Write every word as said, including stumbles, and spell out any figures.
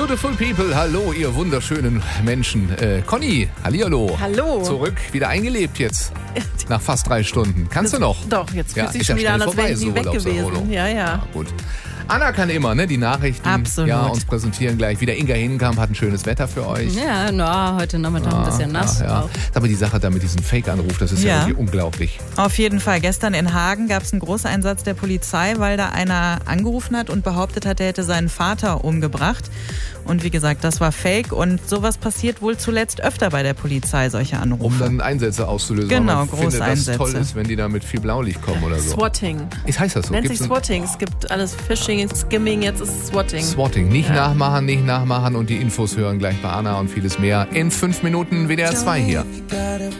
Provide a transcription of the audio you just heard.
Beautiful people, hallo ihr wunderschönen Menschen. Äh, Conny, hallihallo. Hallo. Zurück, wieder eingelebt jetzt. Nach fast drei Stunden. Kannst das, du noch? Doch, jetzt fühlt ja, sich schon wieder an, als wäre ich nie weg gewesen. Ja, ja, ja. Gut. Anna kann immer, ne, die Nachrichten Absolut. Ja, uns präsentieren gleich. Wieder Inga Hinkamp hat ein schönes Wetter für euch. Ja, na, heute Nachmittag ein bisschen nass. Ja, ja. Aber die Sache da mit diesem Fake-Anruf, das ist ja, ja irgendwie unglaublich. Auf jeden Fall. Gestern in Hagen gab es einen Großeinsatz der Polizei, weil da einer angerufen hat und behauptet hat, er hätte seinen Vater umgebracht. Und wie gesagt, das war Fake. Und sowas passiert wohl zuletzt öfter bei der Polizei, solche Anrufe. Um dann Einsätze auszulösen. Genau, große Einsätze. Ich finde, das Einsätze. toll ist, wenn die da mit viel Blaulicht kommen oder so. Swatting. Ist, heißt das so? Nennt Gibt's sich Swatting. Es gibt alles Phishing, Skimming, jetzt ist es Swatting. Swatting. Nicht Ja. nachmachen, nicht nachmachen und die Infos hören gleich bei Anna und vieles mehr. In fünf Minuten W D R zwei hier.